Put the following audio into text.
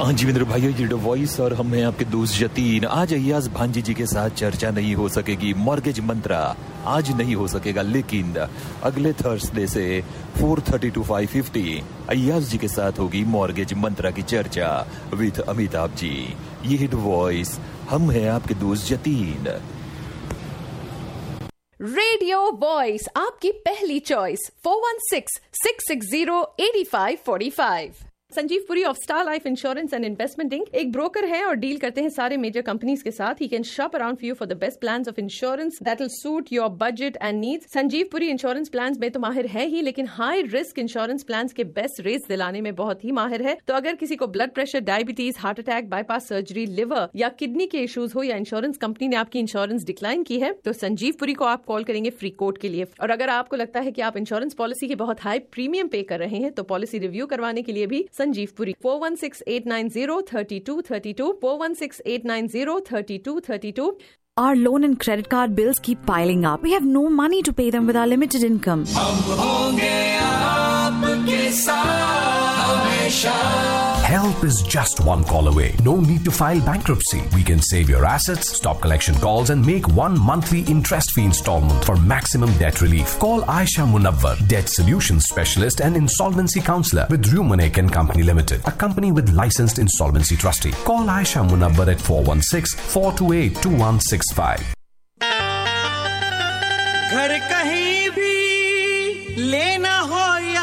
हाँ जी मेरे भाइयों, ये वॉइस और हम हैं आपके दोस्त यतीन। आज अय्याज भांजी जी के साथ चर्चा नहीं हो सकेगी। मॉर्गेज मंत्रा आज नहीं हो सकेगा, लेकिन अगले थर्सडे से 4:30 to 5:50 अय्याज जी के साथ होगी मॉर्गेज मंत्रा की चर्चा विद अमिताभ जी। ये हिट वॉइस हम हैं आपके दोस्त यतीन। रेडियो वॉइस आपकी पहली choice 416-660-8545। Sanjeev Puri of star life insurance and investment ink एक ब्रोकर है और डील करते हैं सारे मेजर कंपनीज के साथ। He can shop around for you for the best plans of insurance that will suit your budget and needs. Sanjeev Puri insurance plans में तो माहिर है ही, लेकिन हाई रिस्क इंश्योरेंस प्लान्स के बेस्ट रेट्स दिलाने में बहुत ही माहिर है। तो अगर किसी को blood pressure, diabetes, heart attack, bypass surgery, liver या किडनी के इश्यूज हो या इंश्योरेंस कंपनी ने आपकी इंश्योरेंस डिक्लाइन की है, तो संजीव पुरी को आप कॉल करेंगे फ्री कोट के लिए। और अगर आपको लगता है कि आप इंश्योरेंस पॉलिसी की बहुत हाई प्रीमियम पे कर रहे हैं, तो पॉलिसी रिव्यू करवाने के लिए भी Sanjeev Puri 416-890-3232 416-890-3232। Our loan and credit card bills keep piling up. We have no money to pay them with our limited income. हम होंगे आपके साथ हमेशा। Help is just one call away. No need to file bankruptcy. We can save your assets, stop collection calls, and make one monthly interest-free installment for maximum debt relief. Call Aisha Munawwar, Debt Solutions Specialist and Insolvency Counselor with Rumanek & Company Limited, a company with licensed insolvency trustee. Call Aisha Munawwar at 416-428-2165. घर कहीं भी लेना